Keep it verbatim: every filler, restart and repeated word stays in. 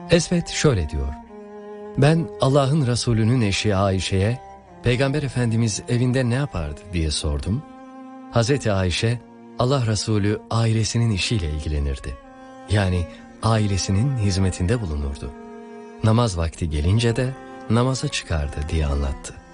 Esvet şöyle diyor: ben Allah'ın Resulü'nün eşi Ayşe'ye Peygamber Efendimiz evinde ne yapardı diye sordum. Hazreti Ayşe, Allah Resulü ailesinin işiyle ilgilenirdi. Yani ailesinin hizmetinde bulunurdu. Namaz vakti gelince de namaza çıkardı diye anlattı.